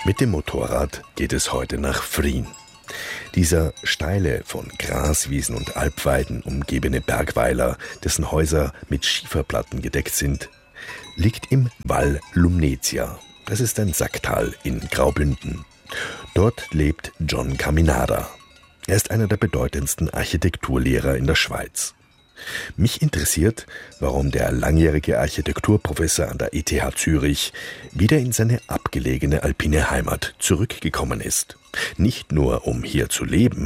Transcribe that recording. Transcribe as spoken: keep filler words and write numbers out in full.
Mit dem Motorrad geht es heute nach Frien. Dieser steile, von Graswiesen und Alpweiden umgebene Bergweiler, dessen Häuser mit Schieferplatten gedeckt sind, liegt im Val Lumnezia. Das ist ein Sacktal in Graubünden. Dort lebt John Caminada. Er ist einer der bedeutendsten Architekturlehrer in der Schweiz. Mich interessiert, warum der langjährige Architekturprofessor an der E T H Zürich wieder in seine abgelegene alpine Heimat zurückgekommen ist. Nicht nur, um hier zu leben,